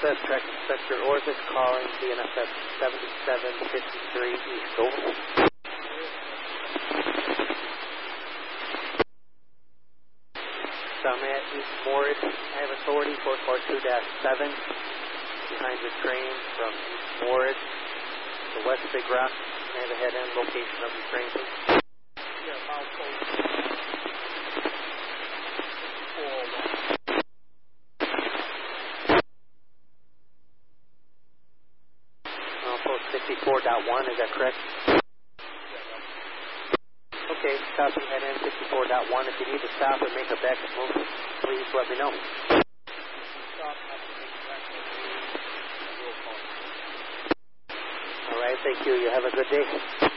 BNSF Track Inspector Orvis calling BNSF 7753 East. Over. Summit East Morris. I have authority for car 2-7 behind the train from East Morris to West Big Rock. Can I have a head end location of your train, please? Yeah, milepost 54.1, is that correct? Okay, copy head end 54.1. If you need to stop or make a backup move, please let me know. All right, thank you. You have a good day.